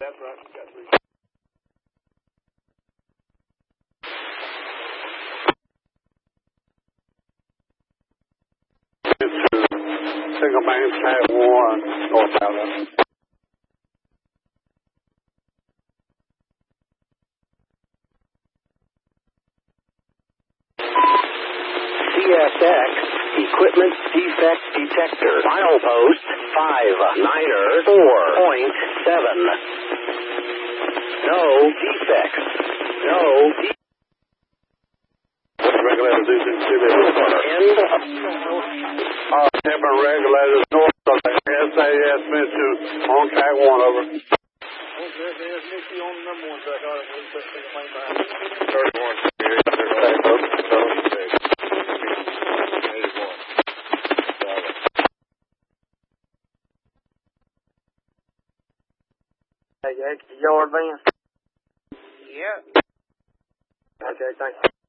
That's right. Got 3. Single main Tag 1, North Alabama. CSX Equipment Defect Detector. Milepost 594.7. No defects. No defects. Regulators using CBS. End of Temper regulators north of the SAS Mitsu on Tag 1, over. SAS Mitsu on number 1 track. All right, we'll put single main behind. 31. Hey, yard van? Yeah. Okay, thank you.